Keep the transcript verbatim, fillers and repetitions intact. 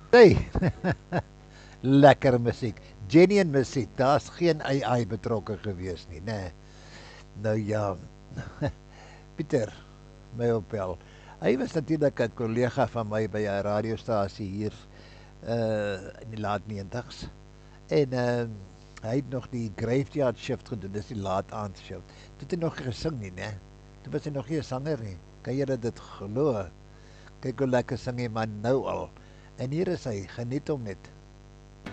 Hey, lekker musiek. Genuine musiek. Daar's geen A I betrokke gewees nie, né? Nee. Nou ja, Pieter, my opbel. Hy was natuurlik 'n kollega van my by 'n radiostasie hier uh in die laat negentigs. En uh hy het nog die graveyard shift gedoen, dis die laat aand shift. Toe het hy nog gesing nie, né? Toe was hy nog nie 'n sanger nie. Kan jy dit glo? Kyk hoe lekker sing hy man nou al. En hier is hy, geniet hom net.